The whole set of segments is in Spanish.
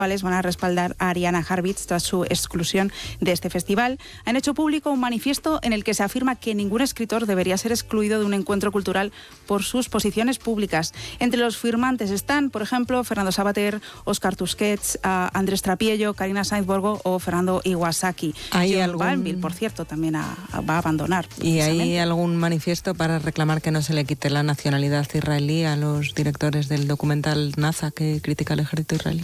van a respaldar a Ariana Harvitz tras su exclusión de este festival. Han hecho público un manifiesto en el que se afirma que ningún escritor debería ser excluido de un encuentro cultural por sus posiciones públicas. Entre los firmantes están, por ejemplo, Fernando Savater, Óscar Tusquets, Andrés Trapiello, Karina Sainz-Borgo o Fernando Iwasaki. John Banville, por cierto, también va a abandonar. ¿Y hay algún manifiesto para reclamar que no se le quite la nacionalidad israelí a los directores del documental NASA que critica al ejército israelí?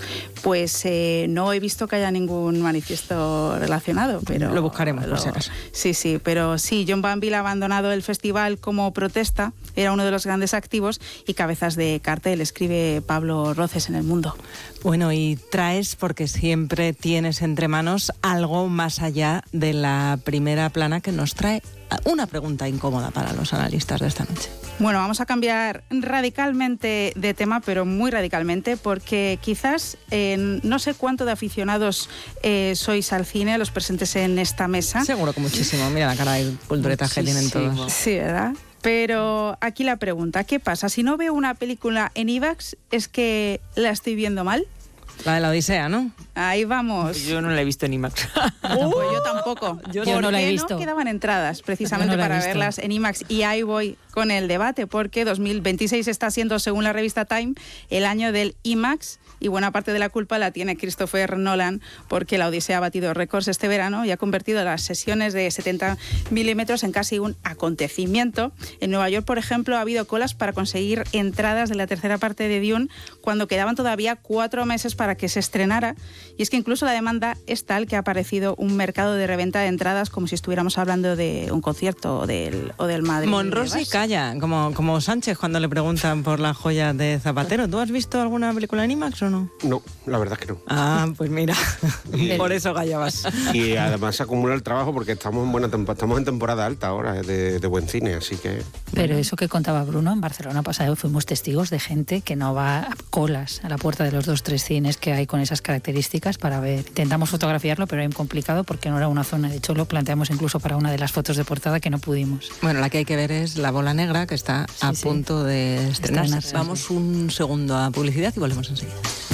Pues no he visto que haya ningún manifiesto relacionado, pero... Lo buscaremos, por si acaso. Sí, pero sí, John Banville ha abandonado el festival como protesta, era uno de los grandes activos y cabezas de cartel, escribe Pablo Roces en El Mundo. Bueno, y traes, porque siempre tienes entre manos algo más allá de la primera plana que nos trae una pregunta incómoda para los analistas de esta noche. Bueno, vamos a cambiar radicalmente de tema, pero muy radicalmente, porque quizás no sé cuánto de aficionados sois al cine, los presentes en esta mesa. Seguro que muchísimo. Mira la cara de cultureta que tienen todos. Sí, ¿verdad? Pero aquí la pregunta, ¿qué pasa? Si no veo una película en IVAX, ¿es que la estoy viendo mal? La de la Odisea, ¿no? Ahí vamos. Yo no la he visto en IMAX. Pues yo tampoco. Yo no la he visto. No quedaban entradas precisamente para verlas en IMAX. Y ahí voy con el debate, porque 2026 está siendo, según la revista Time, el año del IMAX. Y buena parte de la culpa la tiene Christopher Nolan, porque la Odisea ha batido récords este verano y ha convertido las sesiones de 70 milímetros en casi un acontecimiento. En Nueva York, por ejemplo, ha habido colas para conseguir entradas de la tercera parte de Dune cuando quedaban todavía 4 meses para que se estrenara. Y es que incluso la demanda es tal que ha aparecido un mercado de reventa de entradas como si estuviéramos hablando de un concierto o del Madrid. Monros y calla, como Sánchez cuando le preguntan por la joya de Zapatero. ¿Tú has visto alguna película en IMAX o no? No, la verdad es que no. Ah, pues mira, por eso callabas. Y además se acumula el trabajo porque estamos en temporada alta ahora de buen cine, así que... Pero eso que contaba Bruno, en Barcelona pasado fuimos testigos de gente que no va a colas a la puerta de los 2-3 cines que hay con esas características para ver. Intentamos fotografiarlo, pero era complicado porque no era una zona. De hecho, lo planteamos incluso para una de las fotos de portada que no pudimos. Bueno, la que hay que ver es La Bola Negra, que está a punto de estrenarse. Vamos un segundo a publicidad y volvemos enseguida.